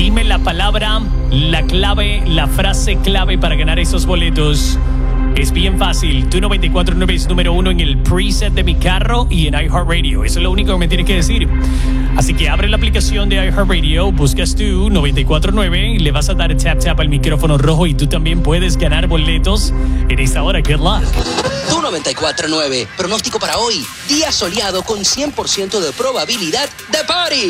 Dime la palabra, la clave, la frase clave para ganar esos boletos. Es bien fácil. Tu 94.9 es número 1 en el preset de mi carro y en iHeartRadio. Eso es lo único que me tienes que decir. Así que abre la aplicación de iHeartRadio, buscas tu 94.9 y le vas a dar tap al micrófono rojo y tú también puedes ganar boletos en esta hora. Good luck. Tu 94.9. Pronóstico para hoy. Día soleado con 100% de probabilidad de party.